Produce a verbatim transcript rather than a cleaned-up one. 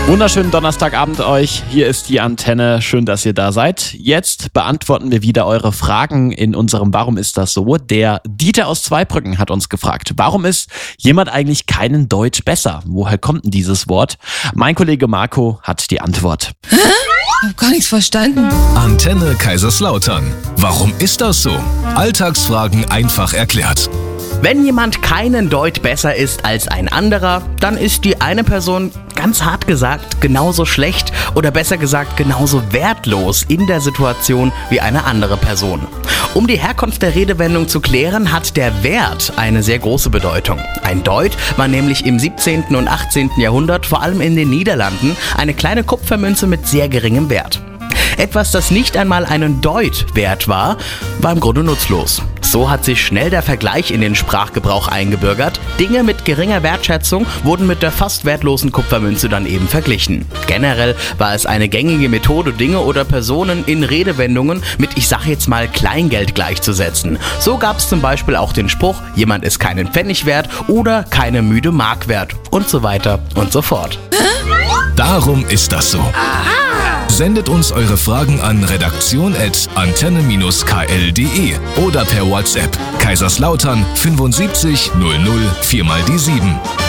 Wunderschönen Donnerstagabend euch. Hier ist die Antenne. Schön, dass ihr da seid. Jetzt beantworten wir wieder eure Fragen in unserem Warum ist das so? Der Dieter aus Zweibrücken hat uns gefragt, warum ist jemand eigentlich keinen Deutsch besser? Woher kommt denn dieses Wort? Mein Kollege Marco hat die Antwort. Hä? Ich hab gar nichts verstanden. Antenne Kaiserslautern. Warum ist das so? Alltagsfragen einfach erklärt. Wenn jemand keinen Deut besser ist als ein anderer, dann ist die eine Person, ganz hart gesagt, genauso schlecht oder besser gesagt genauso wertlos in der Situation wie eine andere Person. Um die Herkunft der Redewendung zu klären, hat der Wert eine sehr große Bedeutung. Ein Deut war nämlich im siebzehnten und achtzehnten Jahrhundert, vor allem in den Niederlanden, eine kleine Kupfermünze mit sehr geringem Wert. Etwas, das nicht einmal einen Deut wert war, war im Grunde nutzlos. So hat sich schnell der Vergleich in den Sprachgebrauch eingebürgert. Dinge mit geringer Wertschätzung wurden mit der fast wertlosen Kupfermünze dann eben verglichen. Generell war es eine gängige Methode, Dinge oder Personen in Redewendungen mit, ich sag jetzt mal, Kleingeld gleichzusetzen. So gab es zum Beispiel auch den Spruch, jemand ist keinen Pfennig wert oder keine müde Mark wert und so weiter und so fort. Darum ist das so. Sendet uns eure Fragen an redaktion at antenne Bindestrich k l punkt d e oder per WhatsApp Kaiserslautern fünfundsiebzig null null vier mal die sieben.